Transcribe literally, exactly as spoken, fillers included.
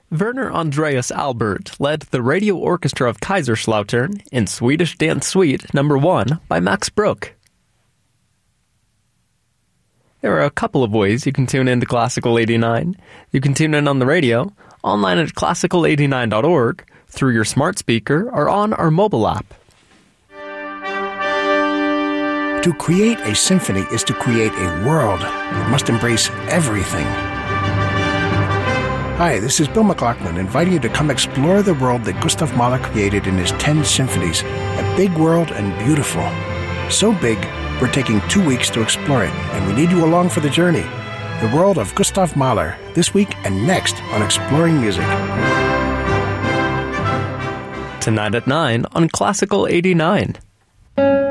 Werner Andreas Albert led the radio orchestra of Kaiserslautern in Swedish Dance Suite number one by Max Bruch. There are a couple of ways you can tune in to Classical eighty-nine. You can tune in on the radio, online at classical eighty-nine dot org, through your smart speaker, or on our mobile app. To create a symphony is to create a world. It must embrace everything. Hi, this is Bill McLaughlin, inviting you to come explore the world that Gustav Mahler created in his ten symphonies. A big world and beautiful. So big, we're taking two weeks to explore it, and we need you along for the journey. The world of Gustav Mahler, this week and next on Exploring Music. Tonight at nine on Classical eighty-nine.